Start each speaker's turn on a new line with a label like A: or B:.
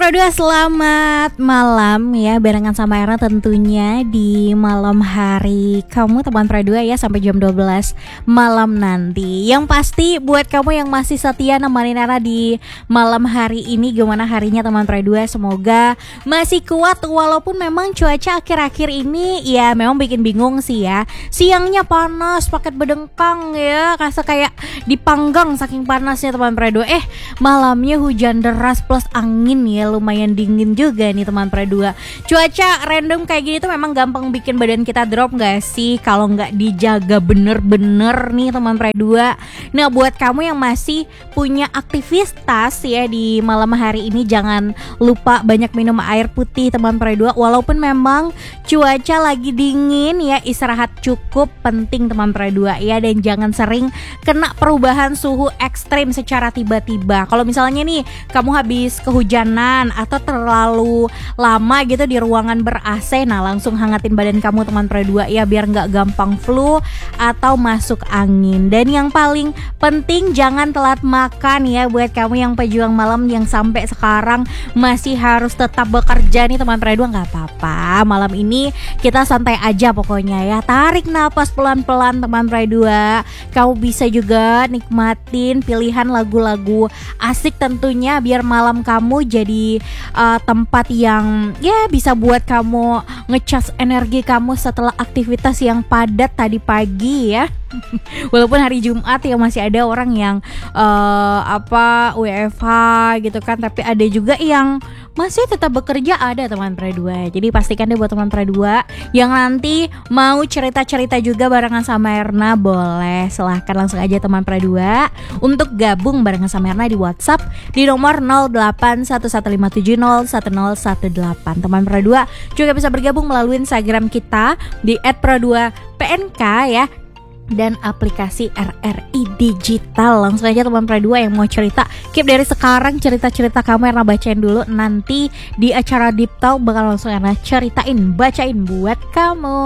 A: Pradua, selamat malam ya, barengan sama Erna tentunya di malam hari kamu teman Pradua ya, sampai jam 12 malam nanti. Yang pasti buat kamu yang masih setia nemenin Erna di malam hari ini, gimana harinya teman Pradua? Semoga masih kuat walaupun memang cuaca akhir-akhir ini ya memang bikin bingung sih ya. Siangnya panas, paket bedengkang ya, rasa kayak dipanggang saking panasnya teman Pradua. Malamnya hujan deras plus angin ya, lumayan dingin juga nih teman Pradua. Cuaca random kayak gini tuh memang gampang bikin badan kita drop gak sih kalau nggak dijaga bener-bener nih teman Pradua. Nah, buat kamu yang masih punya aktivitas ya di malam hari ini, jangan lupa banyak minum air putih teman Pradua. Walaupun memang cuaca lagi dingin ya, istirahat cukup penting teman Pradua ya, dan jangan sering kena perubahan suhu ekstrim secara tiba-tiba. Kalau misalnya nih kamu habis kehujanan atau terlalu lama gitu di ruangan ber-AC, nah langsung hangatin badan kamu teman Pradua ya, biar nggak gampang flu atau masuk angin. Dan yang paling penting jangan telat makan ya, buat kamu yang pejuang malam yang sampai sekarang masih harus tetap bekerja nih teman Pradua, nggak apa-apa, malam ini kita santai aja pokoknya ya. Tarik napas pelan-pelan teman Pradua. Kamu bisa juga nikmatin pilihan lagu-lagu asik tentunya, biar malam kamu jadi tempat yang ya bisa buat kamu ngecas energi kamu setelah aktivitas yang padat tadi pagi ya. Walaupun hari Jumat ya masih ada orang yang WFH gitu kan, tapi ada juga yang masih tetap bekerja, ada teman Pradua. Jadi pastikan deh buat teman Pradua yang nanti mau cerita-cerita juga barengan sama Erna, boleh silahkan langsung aja teman Pradua untuk gabung barengan sama Erna di WhatsApp di nomor 081157010118. Teman Pradua juga bisa bergabung melalui Instagram kita di @pradua_pnk ya, dan aplikasi RRI Digital. Langsung aja teman Pradua yang mau cerita, keep dari sekarang cerita-cerita kamu Erna bacain dulu. Nanti di acara Deep Talk bakal langsung Erna bacain buat kamu.